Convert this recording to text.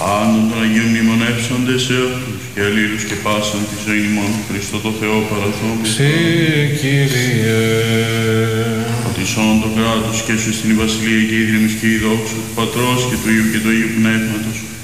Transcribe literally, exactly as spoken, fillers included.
Άνω των Αγίων μνημονεύσονται σε αυτούς και αλλήλους και πάσαν τη ζωή ημών Χριστό το Θεό παραθόμητο. Συ, Κύριε. Ότι σών το κράτος και σου στην η βασιλεία και η δύναμη και η δόξα του Πατρός και του Υιού και του Αγίου Πνεύματος